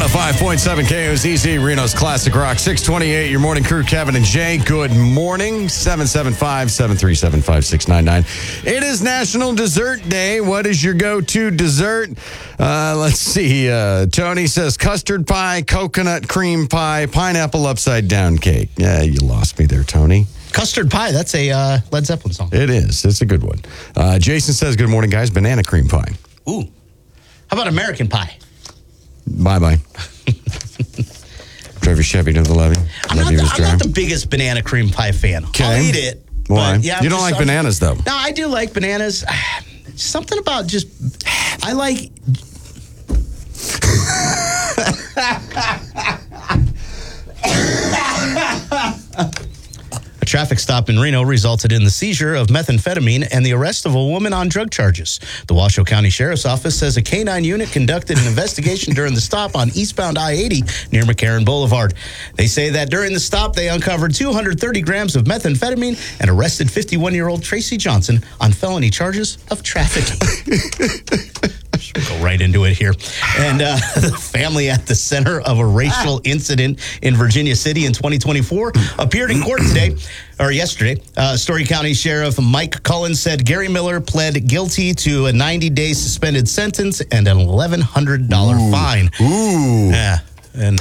105.7 KOZZ, Reno's Classic Rock, 628, your morning crew, Kevin and Jay. Good morning, 775-737-5699. It is National Dessert Day. What is your go-to dessert? Let's see. Tony says custard pie, coconut cream pie, pineapple upside down cake. Yeah, you lost me there, Tony. Custard pie, that's a Led Zeppelin song. It is. It's a good one. Jason says, good morning, guys. Banana cream pie. Ooh. How about American pie? Bye-bye. Drive your Chevy to the levee. I'm not the biggest banana cream pie fan. Okay. I'll eat it. Why? But yeah, you don't like bananas, though? No, I do like bananas. Something about just... I like... A traffic stop in Reno resulted in the seizure of methamphetamine and the arrest of a woman on drug charges. The Washoe County Sheriff's Office says a K-9 unit conducted an investigation during the stop on eastbound I-80 near McCarran Boulevard. They say that during the stop, they uncovered 230 grams of methamphetamine and arrested 51-year-old Tracy Johnson on felony charges of trafficking. We'll go right into it here. And the family at the center of a racial incident in Virginia City in 2024 appeared in court yesterday. Story County Sheriff Mike Cullen said Gary Miller pled guilty to a 90-day suspended sentence and an $1,100 fine. Ooh. Yeah. And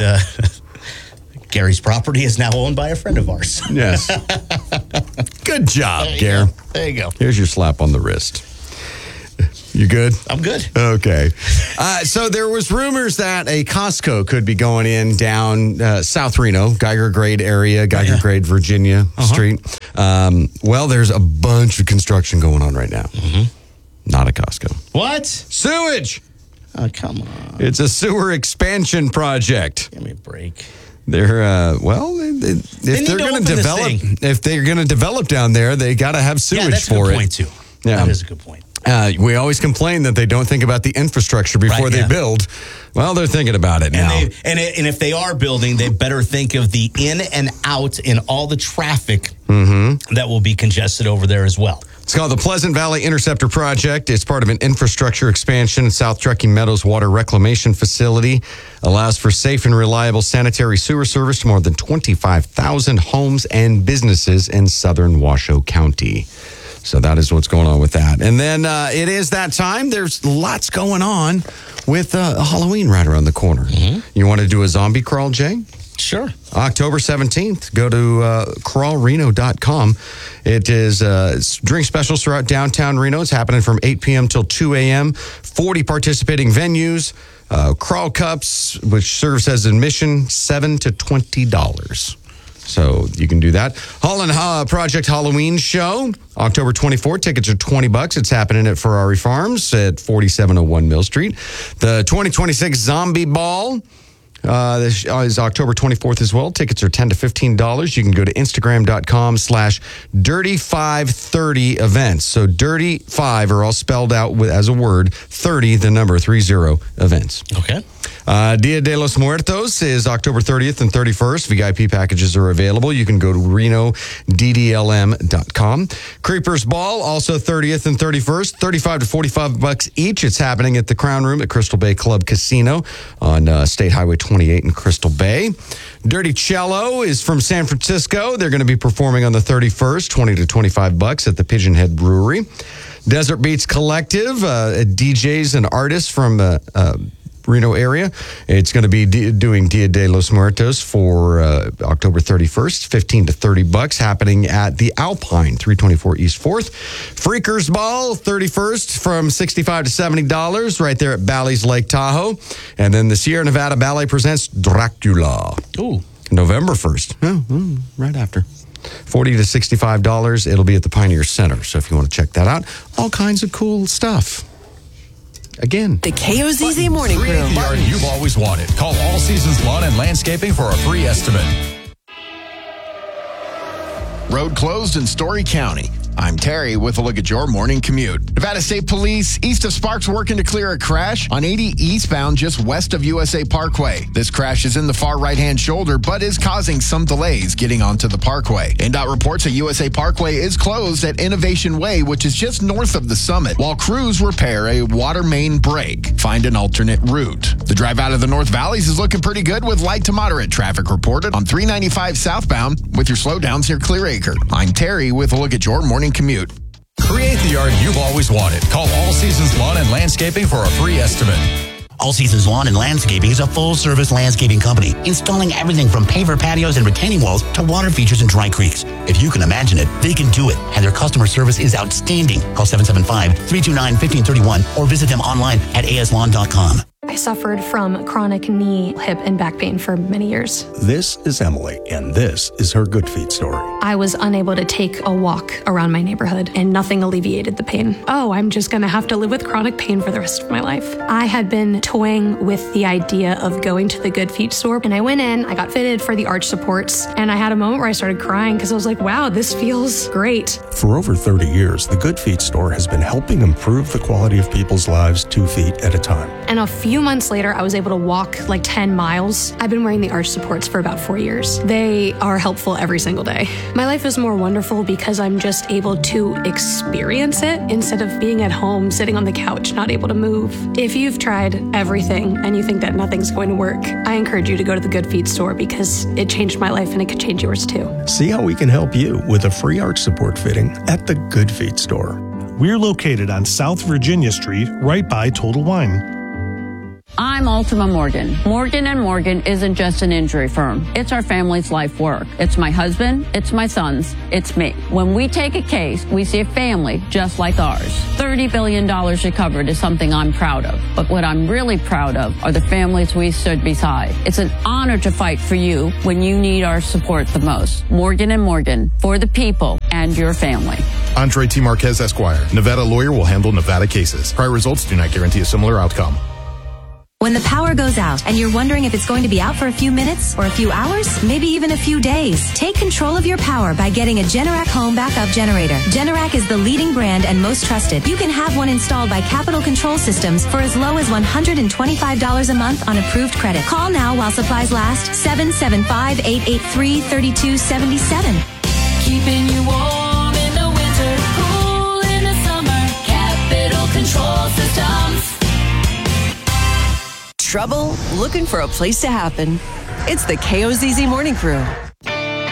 Gary's property is now owned by a friend of ours. Yes. Good job, Gary. There you go. Here's your slap on the wrist. You good? I'm good. Okay. So there was rumors that a Costco could be going in down South Reno, Geiger Grade area, Grade, Virginia Street. Well, there's a bunch of construction going on right now. Not a Costco. What? Sewage. Oh, come on. It's a sewer expansion project. Give me a break. They're if they're going to develop down there, they got to have sewage that's for a good it. point too. Yeah. That is a good point. We always complain that they don't think about the infrastructure before they build. Well, they're thinking about it now. And if they are building, they better think of the in and out and all the traffic that will be congested over there as well. It's called the Pleasant Valley Interceptor Project. It's part of an infrastructure expansion in South Truckee Meadows Water Reclamation Facility. Allows for safe and reliable sanitary sewer service to more than 25,000 homes and businesses in southern Washoe County. So that is what's going on with that. And then it is that time. There's lots going on with Halloween right around the corner. You want to do a zombie crawl, Jay? Sure. October 17th, go to crawlreno.com. It is drink specials throughout downtown Reno. It's happening from 8 p.m. till 2 a.m. 40 participating venues. Crawl cups, which serves as admission, $7 to $20. So you can do that. Holland Project Halloween Show, October 24th. Tickets are $20. It's happening at Ferrari Farms at 4701 Mill Street. The 2026 Zombie Ball this is October 24th as well. Tickets are $10 to $15. You can go to Instagram.com/Dirty530 events. So Dirty 5 are all spelled out as a word, 30, the number 30 events. Okay. Dia de los Muertos is October 30th and 31st. VIP packages are available. You can go to RenoDDLM.com. Creepers Ball, also 30th and 31st, $35 to $45 each. It's happening at the Crown Room at Crystal Bay Club Casino on State Highway 28 in Crystal Bay. Dirty Cello is from San Francisco. They're going to be performing on the 31st, $20 to $25 at the Pigeon Head Brewery. Desert Beats Collective, DJs and artists from Reno area. It's going to be doing Dia de los Muertos for October 31st, $15 to $30, happening at the Alpine, 324 East 4th. Freakers Ball, 31st, from $65 to $70, right there at Bally's Lake Tahoe. And then the Sierra Nevada Ballet presents Dracula. Ooh. November 1st, right after. $40 to $65. It'll be at the Pioneer Center. So if you want to check that out, all kinds of cool stuff. Again, the KOZZ Morning Crew. The yard you've always wanted. Call All Seasons Lawn and Landscaping for a free estimate. Road closed in Story County. I'm Terry with a look at your morning commute. Nevada State Police east of Sparks working to clear a crash on 80 eastbound just west of USA Parkway. This crash is in the far right-hand shoulder but is causing some delays getting onto the parkway. NDOT reports that USA Parkway is closed at Innovation Way, which is just north of the summit, while crews repair a water main break. Find an alternate route. The drive out of the North Valleys is looking pretty good with light to moderate traffic reported on 395 southbound with your slowdowns near Clearacre. I'm Terry with a look at your morning commute. Create the yard you've always wanted. Call All Seasons Lawn and Landscaping for a free estimate. All Seasons Lawn and Landscaping is a full-service landscaping company, installing everything from paver patios and retaining walls to water features and dry creeks. If you can imagine it, they can do it, and their customer service is outstanding. Call 775-329-1531 or visit them online at aslawn.com. I suffered from chronic knee, hip, and back pain for many years. This is Emily, and this is her Good Feet story. I was unable to take a walk around my neighborhood, and nothing alleviated the pain. Oh, I'm just going to have to live with chronic pain for the rest of my life. I had been toying with the idea of going to the Good Feet store, and I went in, I got fitted for the arch supports, and I had a moment where I started crying because I was like, wow, this feels great. For over 30 years, the Good Feet store has been helping improve the quality of people's lives 2 feet at a time. And a few months later, I was able to walk like 10 miles. I've been wearing the arch supports for about 4 years. They are helpful every single day. My life is more wonderful because I'm just able to experience it instead of being at home, sitting on the couch, not able to move. If you've tried everything and you think that nothing's going to work, I encourage you to go to the Good Feet store because it changed my life and it could change yours too. See how we can help you with a free arch support fitting at the Good Feet store. We're located on South Virginia Street, right by Total Wine. I'm Ultima Morgan. Morgan & Morgan isn't just an injury firm. It's our family's life work. It's my husband, it's my sons, it's me. When we take a case, we see a family just like ours. $30 billion recovered is something I'm proud of. But what I'm really proud of are the families we stood beside. It's an honor to fight for you when you need our support the most. Morgan & Morgan, for the people and your family. Andre T. Marquez, Esquire. Nevada lawyer will handle Nevada cases. Prior results do not guarantee a similar outcome. When the power goes out and you're wondering if it's going to be out for a few minutes or a few hours, maybe even a few days, take control of your power by getting a Generac home backup generator. Generac is the leading brand and most trusted. You can have one installed by Capital Control Systems for as low as $125 a month on approved credit. Call now while supplies last. 775-883-3277. Keeping you warm in the winter, cool in the summer. Capital Control Systems. Trouble looking for a place to happen? It's the KOZZ Morning Crew.